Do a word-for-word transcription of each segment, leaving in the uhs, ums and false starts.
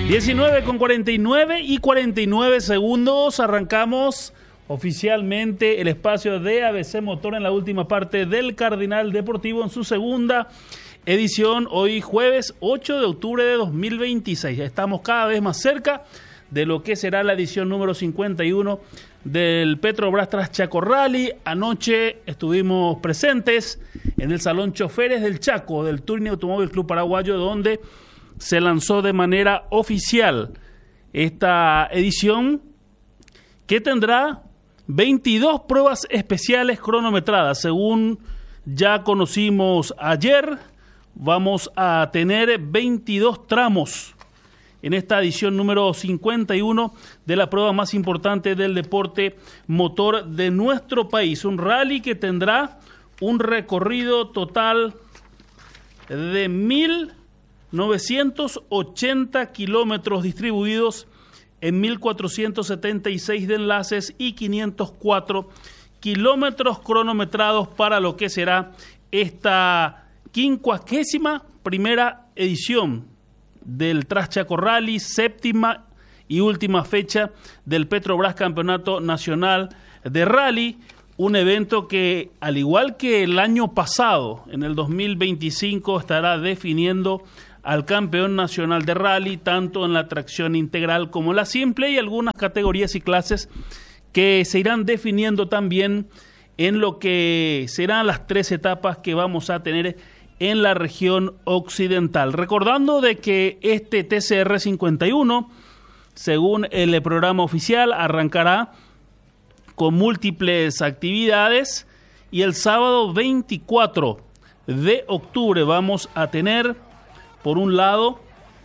diecinueve con cuarenta y nueve y cuarenta y nueve segundos. Arrancamos oficialmente el espacio de A B C Motor en la última parte del Cardinal Deportivo en su segunda edición. Hoy jueves ocho de octubre de dos mil veintiséis. Estamos cada vez más cerca de lo que será la edición número cincuenta y uno del Petrobras Tras Chaco Rally. Anoche estuvimos presentes en el Salón Choferes del Chaco del Touring Automóvil Club Paraguayo, donde se lanzó de manera oficial esta edición que tendrá veintidós pruebas especiales cronometradas. Según ya conocimos ayer, vamos a tener veintidós tramos en esta edición número cincuenta y uno de la prueba más importante del deporte motor de nuestro país. Un rally que tendrá un recorrido total de mil novecientos ochenta kilómetros distribuidos en mil cuatrocientos setenta y seis de enlaces y quinientos cuatro kilómetros cronometrados para lo que será esta quincuagésima primera edición del Tras Chaco Rally, séptima y última fecha del Petrobras Campeonato Nacional de Rally, un evento que, al igual que el año pasado, en el dos mil veinticinco, estará definiendo al campeón nacional de rally, tanto en la tracción integral como la simple, y algunas categorías y clases que se irán definiendo también en lo que serán las tres etapas que vamos a tener en la región occidental. Recordando de que este T C R cincuenta y uno, según el programa oficial, arrancará con múltiples actividades, y el sábado veinticuatro de octubre vamos a tener, por un lado,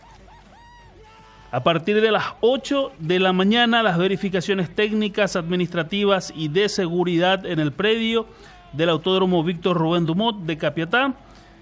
a partir de las ocho de la mañana, las verificaciones técnicas, administrativas y de seguridad en el predio del Autódromo Víctor Rubén Dumont de Capiatá.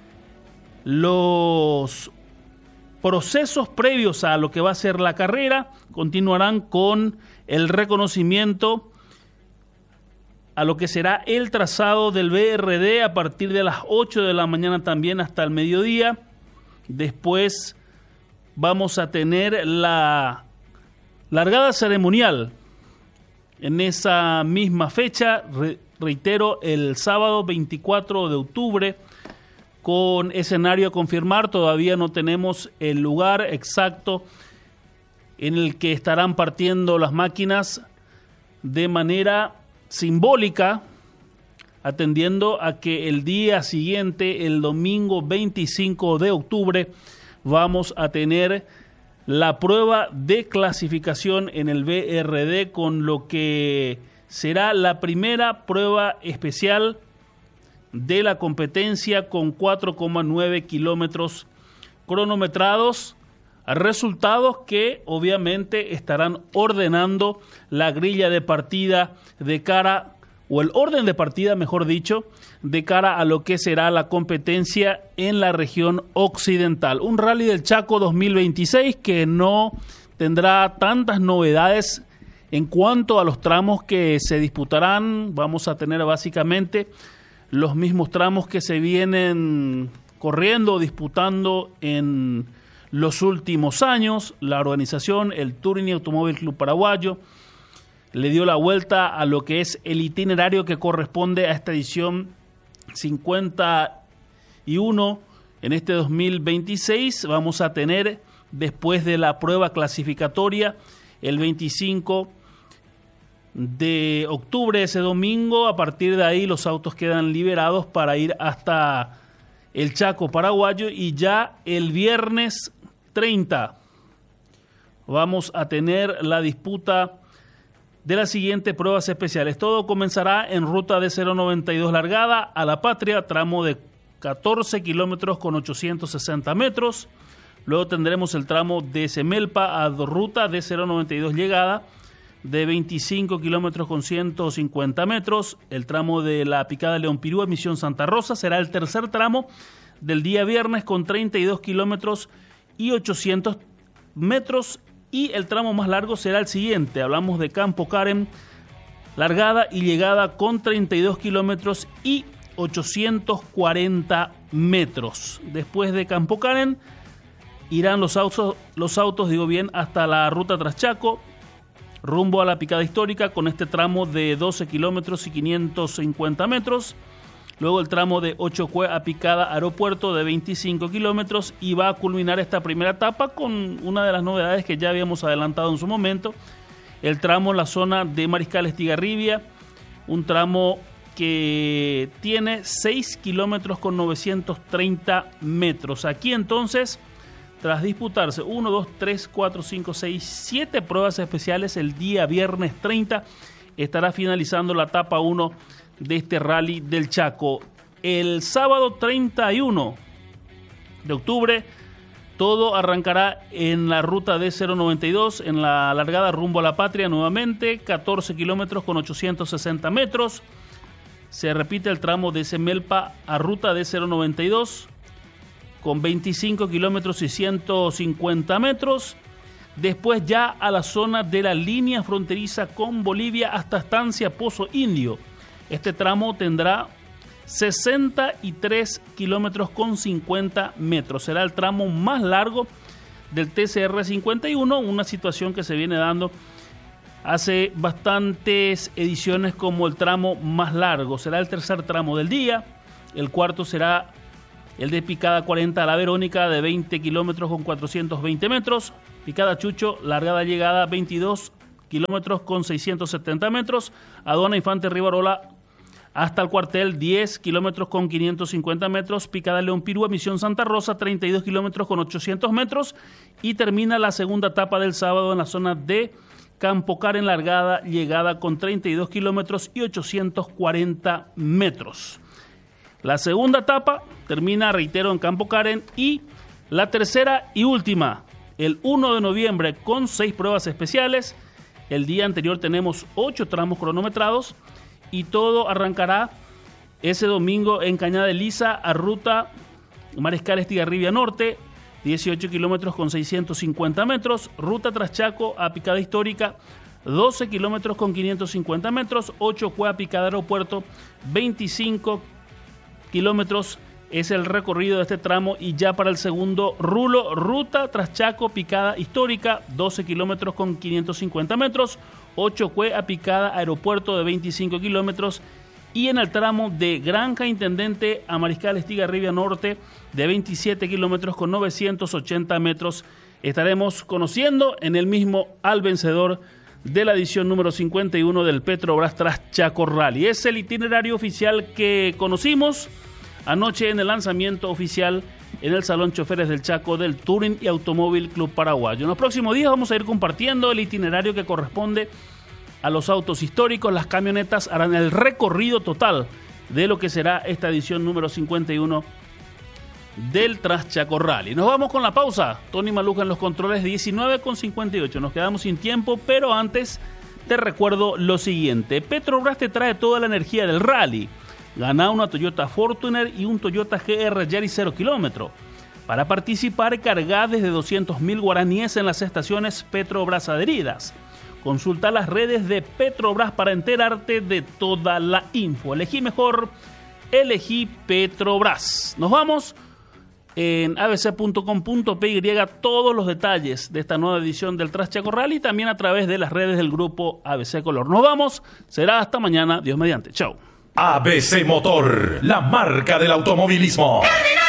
Los procesos previos a lo que va a ser la carrera continuarán con el reconocimiento a lo que será el trazado del B R D a partir de las ocho de la mañana también hasta el mediodía. Después vamos a tener la largada ceremonial en esa misma fecha, re, reitero, el sábado veinticuatro de octubre, con escenario a confirmar. Todavía no tenemos el lugar exacto en el que estarán partiendo las máquinas de manera simbólica, atendiendo a que el día siguiente, el domingo veinticinco de octubre, vamos a tener la prueba de clasificación en el B R D, con lo que será la primera prueba especial de la competencia, con cuatro coma nueve kilómetros cronometrados, resultados que obviamente estarán ordenando la grilla de partida de cara, o el orden de partida, mejor dicho, de cara a lo que será la competencia en la región occidental. Un Rally del Chaco dos mil veintiséis que no tendrá tantas novedades en cuanto a los tramos que se disputarán. Vamos a tener básicamente los mismos tramos que se vienen corriendo o disputando en los últimos años. La organización, el Touring Automóvil Club Paraguayo, le dio la vuelta a lo que es el itinerario que corresponde a esta edición cincuenta y uno en este dos mil veintiséis. Vamos a tener, después de la prueba clasificatoria, el veinticinco de octubre, ese domingo. A partir de ahí los autos quedan liberados para ir hasta el Chaco paraguayo, y ya el viernes treinta vamos a tener la disputa de las siguientes pruebas especiales. Todo comenzará en ruta de cero noventa y dos largada a La Patria, tramo de catorce kilómetros con ochocientos sesenta metros. Luego tendremos el tramo de Semelpa a ruta de cero noventa y dos llegada de veinticinco kilómetros con ciento cincuenta metros. El tramo de la Picada León Pirú a Misión Santa Rosa será el tercer tramo del día viernes, con treinta y dos kilómetros y ochocientos metros. Y el tramo más largo será el siguiente. Hablamos de Campo Karen, largada y llegada con treinta y dos kilómetros y ochocientos cuarenta metros. Después de Campo Karen irán los autos, los autos, digo bien, hasta la ruta Traschaco, rumbo a la picada histórica, con este tramo de doce kilómetros y quinientos cincuenta metros. Luego el tramo de Ochocue a picada aeropuerto de veinticinco kilómetros, y va a culminar esta primera etapa con una de las novedades que ya habíamos adelantado en su momento, el tramo en la zona de Mariscal Estigarribia, un tramo que tiene seis kilómetros con novecientos treinta metros. Aquí entonces, tras disputarse uno, dos, tres, cuatro, cinco, seis, siete pruebas especiales, el día viernes treinta estará finalizando la etapa uno de este Rally del Chaco. El sábado treinta y uno de octubre todo arrancará en la ruta D cero noventa y dos, en la largada rumbo a la patria nuevamente, catorce kilómetros con ochocientos sesenta metros. Se repite el tramo de Semelpa a ruta D cero noventa y dos con veinticinco kilómetros y ciento cincuenta metros. Después ya a la zona de la línea fronteriza con Bolivia hasta Estancia Pozo Indio. Este tramo tendrá sesenta y tres kilómetros con cincuenta metros. Será el tramo más largo del T C R cincuenta y uno, una situación que se viene dando hace bastantes ediciones como el tramo más largo. Será el tercer tramo del día. El cuarto será el de Picada cuarenta a La Verónica, de veinte kilómetros con cuatrocientos veinte metros. Picada Chucho, largada llegada veintidós kilómetros con seiscientos setenta metros. Aduana Infante Rivarola hasta el cuartel, diez kilómetros con quinientos cincuenta metros. Picada León Pirúa, Misión Santa Rosa, treinta y dos kilómetros con ochocientos metros. Y termina la segunda etapa del sábado en la zona de Campo Karen, largada llegada con treinta y dos kilómetros y ochocientos cuarenta metros. La segunda etapa termina, reitero, en Campo Karen, y la tercera y última, el uno de noviembre, con seis pruebas especiales. El día anterior tenemos ocho tramos cronometrados, y todo arrancará ese domingo en Cañada de Lisa a ruta Mariscal Estigarribia Norte, dieciocho kilómetros con seiscientos cincuenta metros. Ruta Traschaco a picada histórica, doce kilómetros con quinientos cincuenta metros. Ochocue a picada aeropuerto, veinticinco kilómetros es el recorrido de este tramo. Y ya para el segundo rulo, ruta Traschaco picada histórica, doce kilómetros con quinientos cincuenta metros. Ochocue a picada aeropuerto de veinticinco kilómetros. Y en el tramo de Granja Intendente a Mariscal Estigarribia Norte, de veintisiete kilómetros con novecientos ochenta metros, estaremos conociendo en el mismo al vencedor de la edición número cincuenta y uno del Petrobras Traschaco Rally. Es el itinerario oficial que conocimos anoche en el lanzamiento oficial en el Salón Choferes del Chaco del Touring y Automóvil Club Paraguayo. En los próximos días vamos a ir compartiendo el itinerario que corresponde a los autos históricos. Las camionetas harán el recorrido total de lo que será esta edición número cincuenta y uno del Traschaco Rally. Nos vamos con la pausa. Tony Maluja en los controles, diecinueve con cincuenta y ocho. Nos quedamos sin tiempo, pero antes te recuerdo lo siguiente. Petrobras te trae toda la energía del rally. Gana una Toyota Fortuner y un Toyota G R Yaris cero kilómetro. Para participar, carga desde doscientos mil guaraníes en las estaciones Petrobras adheridas. Consulta las redes de Petrobras para enterarte de toda la info. Elegí mejor, elegí Petrobras. Nos vamos en a b c punto com punto p y todos los detalles de esta nueva edición del Traschaco Rally, también a través de las redes del grupo A B C Color. Nos vamos, será hasta mañana, Dios mediante. Chao. A B C Motor, la marca del automovilismo.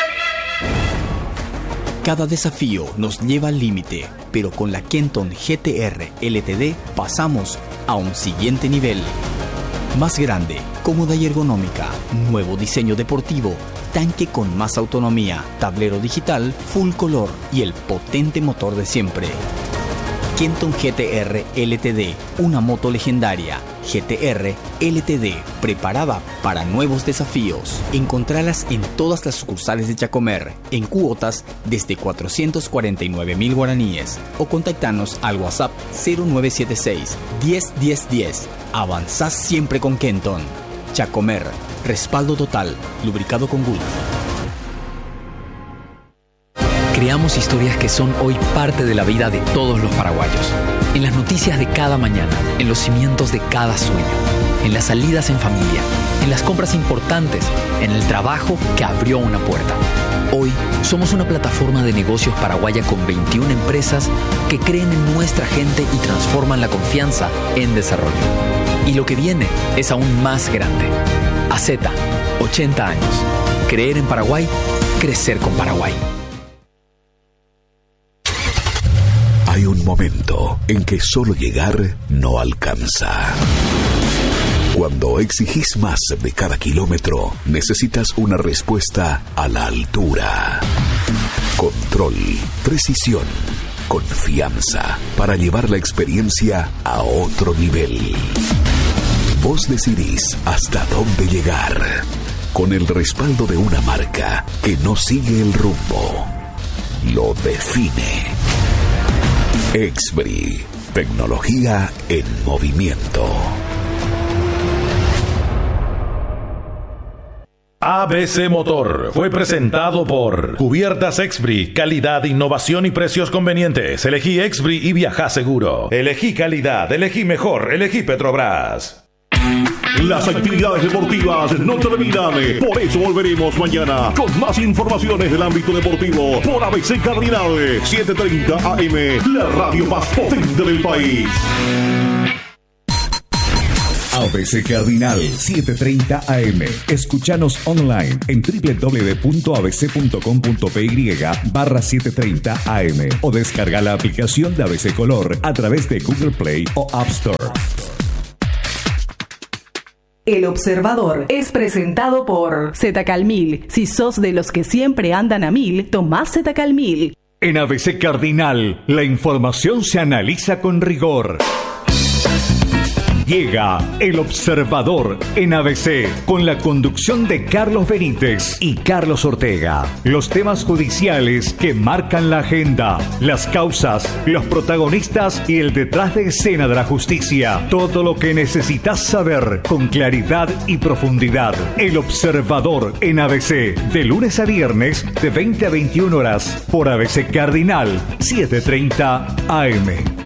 Cada desafío nos lleva al límite, pero con la Kenton G T R L T D pasamos a un siguiente nivel. Más grande, cómoda y ergonómica, nuevo diseño deportivo, tanque con más autonomía, tablero digital, full color y el potente motor de siempre. Kenton G T R L T D, una moto legendaria. G T R L T D, preparada para nuevos desafíos. Encontralas en todas las sucursales de Chacomer, en cuotas desde cuatrocientos cuarenta y nueve mil guaraníes. O contactanos al WhatsApp cero nueve siete seis, diez, diez, diez. Avanzás siempre con Kenton. Chacomer, respaldo total, lubricado con Gulf. Creamos historias que son hoy parte de la vida de todos los paraguayos. En las noticias de cada mañana, en los cimientos de cada sueño, en las salidas en familia, en las compras importantes, en el trabajo que abrió una puerta. Hoy somos una plataforma de negocios paraguaya con veintiuna empresas que creen en nuestra gente y transforman la confianza en desarrollo. Y lo que viene es aún más grande. A Z, ochenta años. Creer en Paraguay, crecer con Paraguay. Hay un momento en que solo llegar no alcanza. Cuando exigís más de cada kilómetro, necesitas una respuesta a la altura. Control, precisión, confianza para llevar la experiencia a otro nivel. Vos decidís hasta dónde llegar, con el respaldo de una marca que no sigue el rumbo, lo define. Exbri, tecnología en movimiento. A B C Motor fue presentado por Cubiertas Exbri, calidad, innovación y precios convenientes. Elegí Exbri y viajá seguro. Elegí calidad, elegí mejor, elegí Petrobras. Las actividades deportivas no terminan, por eso volveremos mañana con más informaciones del ámbito deportivo por A B C Cardinal setecientos treinta A M, la radio más potente del país. A B C Cardinal setecientos treinta A M. Escúchanos online en doble u doble u doble u punto a b c punto com punto p y barra setecientos treinta A M o descarga la aplicación de A B C Color a través de Google Play o App Store. El Observador es presentado por Zetacalmil. Si sos de los que siempre andan a mil, tomá Zetacalmil. En A B C Cardinal, la información se analiza con rigor. Llega El Observador en A B C con la conducción de Carlos Benítez y Carlos Ortega. Los temas judiciales que marcan la agenda, las causas, los protagonistas y el detrás de escena de la justicia. Todo lo que necesitas saber con claridad y profundidad. El Observador en A B C de lunes a viernes de veinte a veintiuna horas por A B C Cardinal setecientos treinta A M.